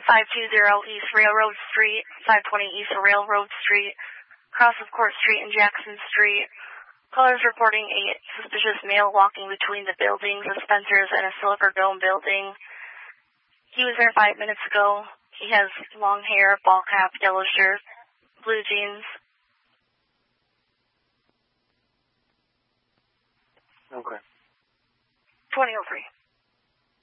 520 East Railroad Street, 520 East Railroad Street, cross of Court Street and Jackson Street. Callers reporting a suspicious male walking between the buildings of Spencer's and a Silver Dome building. He was there 5 minutes ago. He has long hair, ball cap, yellow shirt, blue jeans. Okay.